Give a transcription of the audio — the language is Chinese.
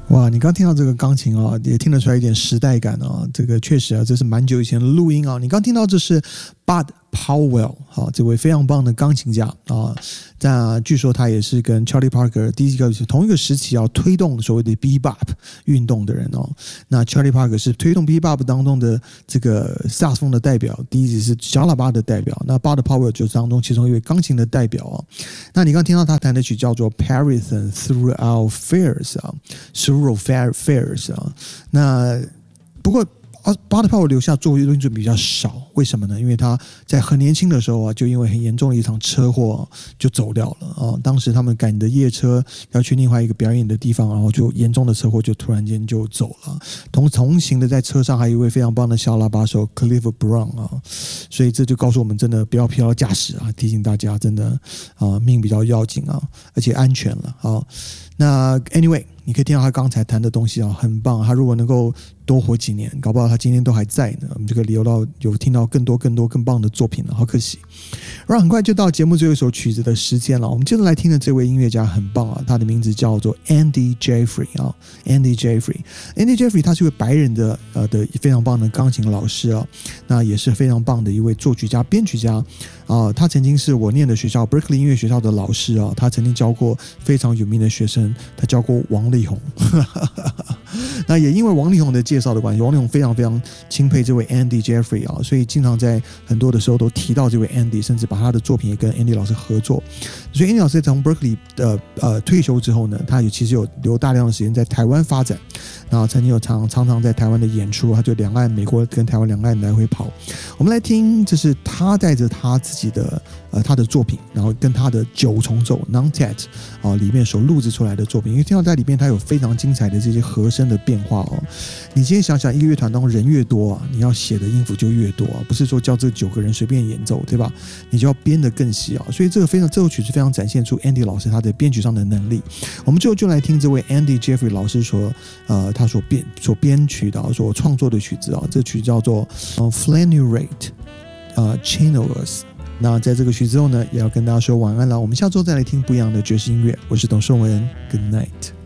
哇，你刚听到这个钢琴啊，也听得出来一点时代感啊。这个确实啊，这是蛮久以前的录音啊。你刚听到这是 Bud Powell 啊，这位非常棒的钢琴家啊。但据说他也是跟 Charlie Parker 第一个同一个时期要推动所谓的 Bebop 运动的人哦。那 Charlie Parker 是推动 Bebop 当中的这个萨克斯风的代表，第一级是小喇叭的代表。那 Bud Powell 就是当中其中一位钢琴的代表哦。那你刚听到他弹的曲叫做 Paris Throughout Fairs 啊。Fairs 啊，那不过巴特鲍留下作为论据比较少，为什么呢？因为他在很年轻的时候啊，就因为很严重的一场车祸就走掉了啊。当时他们赶的夜车要去另外一个表演的地方，然后就严重的车祸就突然间就走了。同行的在车上还有一位非常棒的小喇叭手 Cliff Brown 啊，所以这就告诉我们真的不要疲劳驾驶啊，提醒大家真的命比较要紧啊，而且安全了啊。那 anyway。你可以听到他刚才谈的东西啊，很棒。他如果能够多活几年，搞不好他今天都还在呢。我们就可以有听到更多更棒的作品了，好可惜。然后很快就到节目最后一首曲子的时间了。我们接着来听的这位音乐家很棒啊，他的名字叫做 Andy Jeffrey 啊 ，Andy Jeffrey 他是一位白人的非常棒的钢琴老师啊，那也是非常棒的一位作曲家、编曲家啊。他曾经是我念的学校 Berkeley 音乐学校的老师啊，他曾经教过非常有名的学生，他教过王力宏。那也因为王力宏的介绍的关系，王力宏非常非常钦佩这位 Andy Jeffrey 啊，所以经常在很多的时候都提到这位 Andy， 甚至把他的作品也跟 Andy 老师合作。所以 Andy 老师从 Berkeley 退休之后呢，他其实有留大量的时间在台湾发展，然后曾经有常常在台湾的演出，他就两岸美国跟台湾两岸来回跑。我们来听，这是他带着他自己的他的作品，然后跟他的九重奏 Nontet 里面所录制出来的作品，因为听到在里面他有非常精彩的这些和声的变化哦。你今天想想，一个乐团当中人越多啊，你要写的音符就越多啊，不是说叫这9个人随便演奏，对吧？你就要编得更细啊。所以这首曲子非常展现出 Andy 老师他的编曲上的能力。我们最后就来听这位 Andy Jeffrey 老师他所编曲的所创作的曲子啊，这曲叫做Flannery Channels。那在这个曲之后呢，也要跟大家说晚安了。我们下周再来听不一样的爵士音乐。我是董顺文 ，Good night。